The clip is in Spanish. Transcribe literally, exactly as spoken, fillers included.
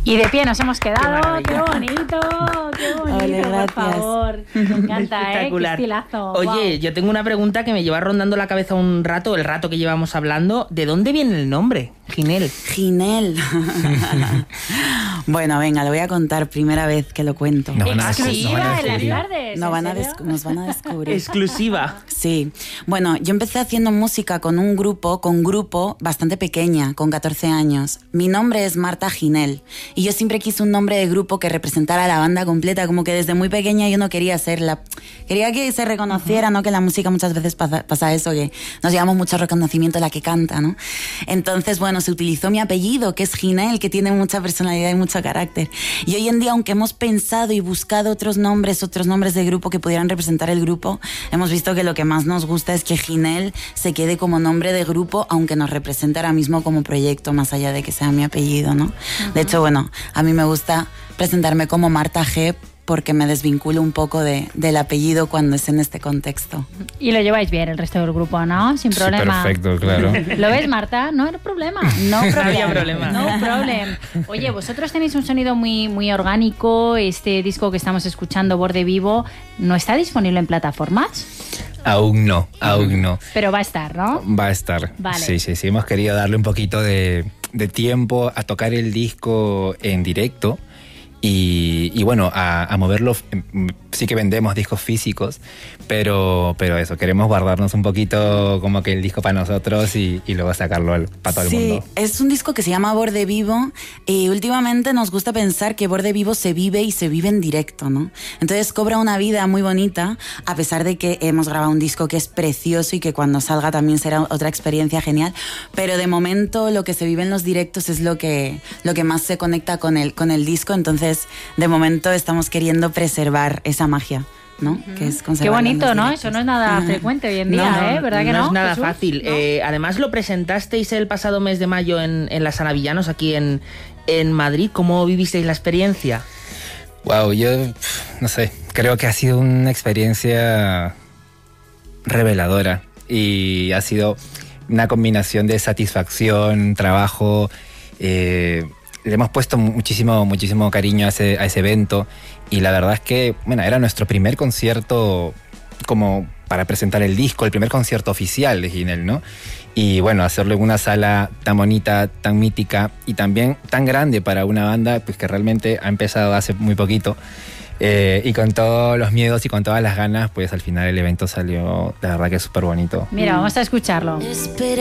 Y de pie nos hemos quedado. ¡Qué, qué bonito! ¡Qué bonito, Ole, por gracias. favor! Me encanta, Espectacular. ¿eh? Qué estilazo. Oye, Wow. yo tengo una pregunta que me lleva rondando la cabeza un rato, el rato que llevamos hablando. ¿De dónde viene el nombre, Ginel? Ginel. Bueno, venga, lo voy a contar, primera vez que lo cuento. No van a Exclusiva descubrir, no van a en las descubrir. tardes. No ¿en van a serio? des- nos van a descubrir. Exclusiva. Sí, bueno, yo empecé haciendo música con un grupo, con grupo bastante pequeña, con catorce años. Mi nombre es Marta Ginel y yo siempre quise un nombre de grupo que representara a la banda completa, como que desde muy pequeña yo no quería ser la... Quería que se reconociera, ¿no? Que en la música muchas veces pasa, pasa eso, que nos llevamos mucho reconocimiento a la que canta, ¿no? Entonces, bueno, se utilizó mi apellido, que es Ginel, que tiene mucha personalidad y mucho carácter. Y hoy en día, aunque hemos pensado y buscado otros nombres, otros nombres de grupo que pudieran representar el grupo, hemos visto que lo que más nos gusta es que Ginel se quede como nombre de grupo, aunque nos represente ahora mismo como proyecto, más allá de que sea mi apellido, ¿no? Uh-huh. De hecho, bueno, a mí me gusta presentarme como Marta G, porque me desvinculo un poco de, del apellido cuando es en este contexto. Y lo lleváis bien el resto del grupo, ¿no? Sin problema. Sí, perfecto, claro. ¿Lo ves, Marta? No hay problema. No No problema. había problema. No problem. Oye, vosotros tenéis un sonido muy, muy orgánico. Este disco que estamos escuchando, Borde Vivo, ¿no está disponible en plataformas? Aún no, aún no. Pero va a estar, ¿no? Va a estar. Vale. Sí, sí, sí. Hemos querido darle un poquito de, de tiempo a tocar el disco en directo. Y, y bueno, a, a moverlo, sí que vendemos discos físicos, pero, pero eso, queremos guardarnos un poquito como que el disco para nosotros y, y luego sacarlo al, para todo el sí, mundo. Sí, es un disco que se llama Borde Vivo y últimamente nos gusta pensar que Borde Vivo se vive y se vive en directo, ¿no? Entonces cobra una vida muy bonita, a pesar de que hemos grabado un disco que es precioso y que cuando salga también será otra experiencia genial, pero de momento lo que se vive en los directos es lo que, lo que más se conecta con el, con el disco, entonces de momento estamos queriendo preservar esa magia, ¿no? Uh-huh. Que es Qué bonito, ¿no? Eso no es nada frecuente hoy en día, no, ¿eh? ¿Verdad que no? No es nada Jesús? fácil. ¿No? Eh, además lo presentasteis el pasado mes de mayo en, en las Anavillanos, aquí en, en Madrid. ¿Cómo vivisteis la experiencia? Wow, yo no sé, creo que ha sido una experiencia reveladora y ha sido una combinación de satisfacción, trabajo. Eh, le hemos puesto muchísimo, muchísimo cariño a ese, a ese evento y la verdad es que, bueno, era nuestro primer concierto como para presentar el disco, el primer concierto oficial de Ginel, ¿no? Y bueno, hacerlo en una sala tan bonita, tan mítica y también tan grande para una banda pues, que realmente ha empezado hace muy poquito. Eh, y con todos los miedos y con todas las ganas, pues al final el evento salió, la verdad que es súper bonito. Mira, vamos a escucharlo. Espera.